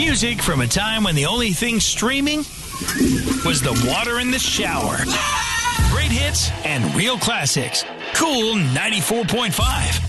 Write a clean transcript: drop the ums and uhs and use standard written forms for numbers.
Music from a time when the only thing streaming was the water in the shower. Great hits and real classics. Cool 94.5.